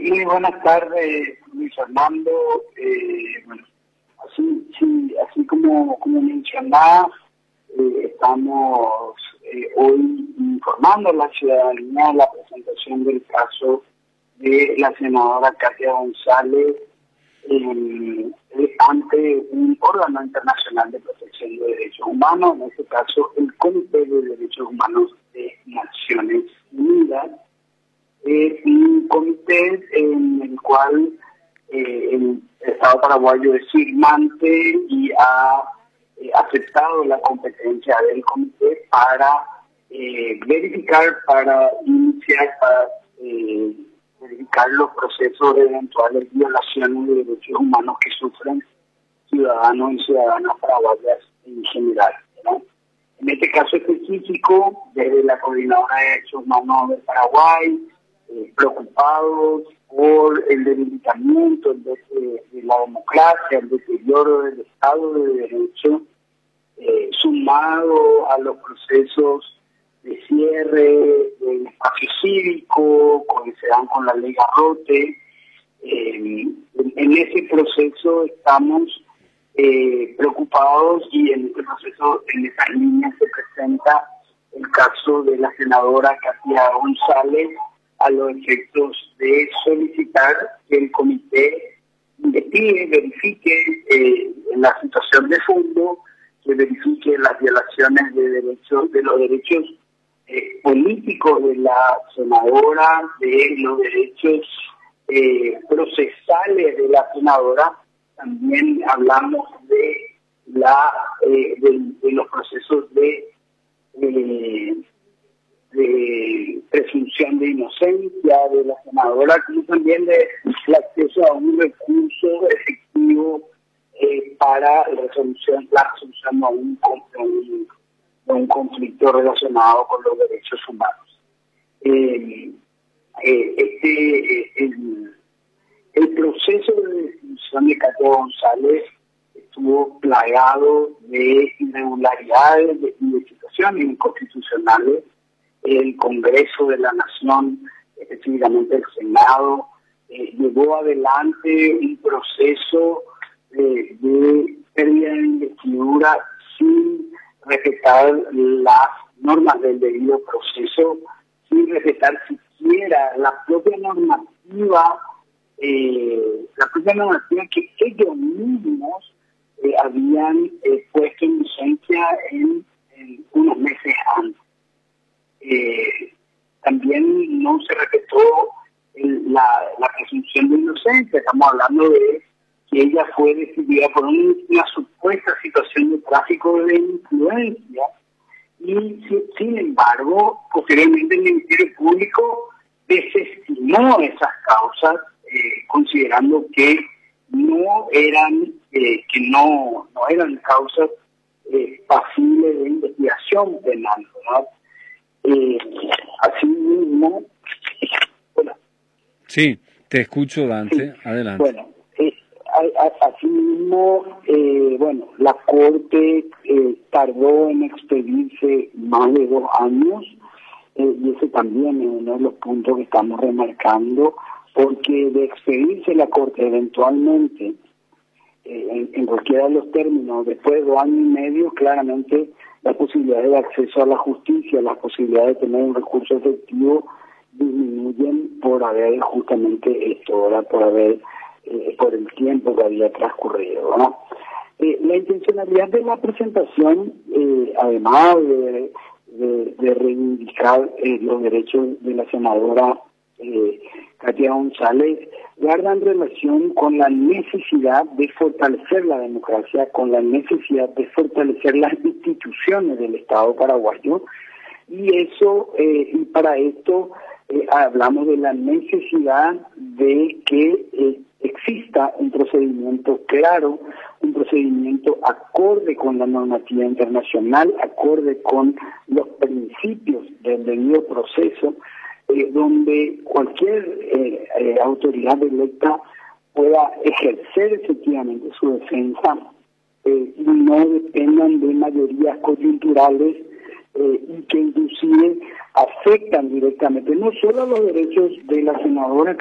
Muy buenas tardes, Luis Armando. Bueno, así como mencionaba, estamos hoy informando a la ciudadanía de la presentación del caso de la senadora Katia González ante un órgano internacional de protección de derechos humanos, en este caso el Comité de Derechos Humanos de Naciones Unidas. Un comité en el cual el Estado paraguayo es firmante y ha aceptado la competencia del comité para verificar los procesos de eventuales violaciones de derechos humanos que sufren ciudadanos y ciudadanas paraguayas en general, ¿no? En este caso específico, desde la Coordinadora de Derechos Humanos de Paraguay, preocupados por el debilitamiento de la democracia, el deterioro del Estado de Derecho, sumado a los procesos de cierre del espacio cívico, que se dan con la ley Garrote. En ese proceso estamos preocupados y en este proceso, en esa línea se presenta el caso de la senadora Katia González, a los efectos de solicitar que el comité investigue, verifique la situación de fondo, que verifique las violaciones de los derechos políticos de la senadora, de los derechos procesales de la senadora. También hablamos de los procesos de presunción de inocencia de la senadora, y también de el acceso a un recurso efectivo para la resolución de un conflicto relacionado con los derechos humanos. El proceso de destitución de Katia González estuvo plagado de irregularidades y de situaciones inconstitucionales. El Congreso de la Nación, específicamente el Senado, llevó adelante un proceso de pérdida de investidura sin respetar las normas del debido proceso, sin respetar siquiera la propia normativa que ellos mismos habían puesto en vigencia en unos meses antes. También no se respetó la presunción de inocencia. Estamos hablando de que ella fue decidida por una supuesta situación de tráfico de influencia y sin embargo posteriormente el Ministerio Público desestimó esas causas considerando que no eran causas pasibles de investigación penal, ¿no? Así mismo, bueno. Sí, te escucho, Dante, sí. Adelante. Bueno, así mismo, la Corte tardó en expedirse más de 2 años, y ese también es uno de los puntos que estamos remarcando, porque de expedirse la Corte eventualmente, en cualquiera de los términos, después de 2 años y medio, claramente las posibilidades de acceso a la justicia, las posibilidades de tener un recurso efectivo disminuyen por haber justamente esto, ¿verdad? Por el tiempo que había transcurrido, ¿no? La intencionalidad de la presentación, además de reivindicar los derechos de la senadora Katia González, guardan relación con la necesidad de fortalecer la democracia, con la necesidad de fortalecer las instituciones del Estado paraguayo, y para esto hablamos de la necesidad de que exista un procedimiento claro, un procedimiento acorde con la normativa internacional, acorde con los principios del debido proceso, donde cualquier autoridad electa pueda ejercer efectivamente su defensa y no dependan de mayorías coyunturales y que inclusive afectan directamente no solo a los derechos de la senadora